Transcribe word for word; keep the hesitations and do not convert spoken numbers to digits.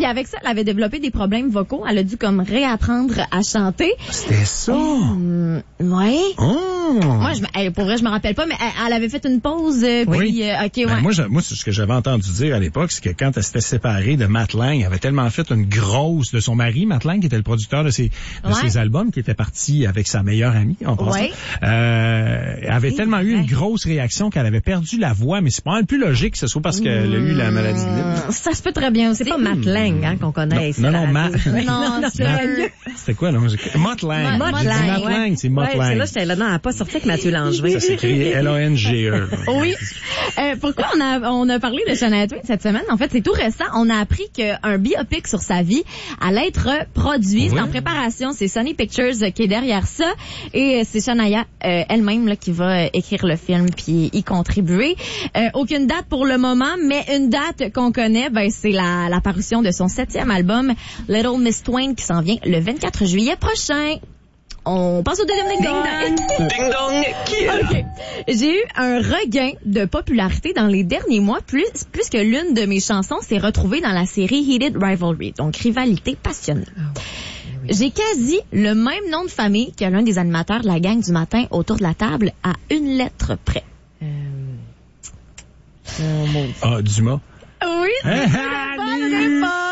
Puis avec ça, elle avait développé des problèmes vocaux. Elle a dû comme réapprendre à chanter. C'était ça? Hum, ouais. Oh. Moi, je, elle, pour vrai, je me rappelle pas, mais elle, elle avait fait une pause. Euh, Oui. Puis, euh, ok, ouais. Ben, moi, je, moi, ce que j'avais entendu dire à l'époque, c'est que quand elle s'était séparée de Matt Lang, elle avait tellement fait une grosse de son mari, Matt Lang, qui était le producteur de ses, de Ouais. ses albums, qui était parti avec sa meilleure amie, en passant. Ouais. Euh, elle avait Oui, tellement eu une ouais. grosse réaction qu'elle avait perdu la voix, mais c'est pas le plus logique que ce soit parce qu'elle a eu la maladie de Lyme. Hum, Ça se peut très bien aussi. C'est pas Matt Lang, hein, qu'on connaît. Non, non, non, Matt. Non, non, c'est Matt- mieux. C'était quoi, là? Mott Lang. Mott J'ai dit Lang, Matt ouais. Lang, c'est Mott Ouais, c'est Lang. là, j'étais là, non, elle n'a pas sorti avec Mathieu Langevin. Ça s'écrit L A N G E. Oui. Euh, pourquoi on a on a parlé de Shania Twain cette semaine? En fait, c'est tout récent. On a appris qu'un biopic sur sa vie allait être produit. C'est Oui. en préparation. C'est Sony Pictures qui est derrière ça. Et c'est Shania euh, elle-même là, qui va écrire le film puis y contribuer. Euh, aucune date pour le moment, mais une date qu'on connaît, ben c'est la, la parution de son septième album, Little Miss Twain, qui s'en vient le vingt-quatre juillet prochain. On passe au deuxième ding-dong. Ding dong, qui est là? OK. J'ai eu un regain de popularité dans les derniers mois, plus, puisque l'une de mes chansons s'est retrouvée dans la série Heated Rivalry, donc Rivalité passionnée. J'ai quasi le même nom de famille que l'un des animateurs de la gang du matin autour de la table, à une lettre près. Euh... Oh, mon Dieu. Ah, Dumas. Oui, c'est Ah, une bonne réponse.